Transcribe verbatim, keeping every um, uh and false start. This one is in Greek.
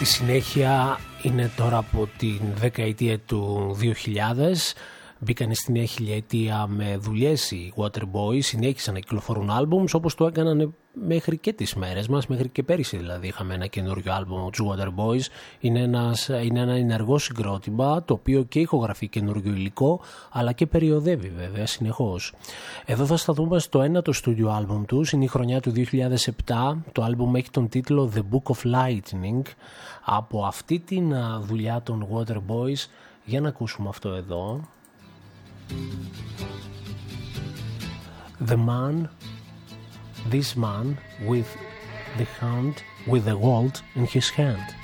Η συνέχεια είναι τώρα από την δεκαετία του δύο χιλιάδες. Μπήκαν στη νέα χιλιετία με δουλειές οι Waterboys, συνέχισαν να κυκλοφορούν άλμπουμς όπως το έκαναν μέχρι και τις μέρες μας, μέχρι και πέρυσι δηλαδή είχαμε ένα καινούριο άλμπουμ τους Waterboys. Είναι, ένας, είναι ένα ενεργό συγκρότημα το οποίο και ηχογραφεί καινούριο υλικό αλλά και περιοδεύει βέβαια συνεχώς. Εδώ θα σταθούμε στο ένατο στούντιο άλμπουμ τους, είναι η χρονιά του δύο χιλιάδες επτά, το άλμπουμ έχει τον τίτλο The Book of Lightning. Από αυτή την δουλειά των Waterboys για να ακούσουμε αυτό εδώ. The man, this man with the hand, with the world in his hand.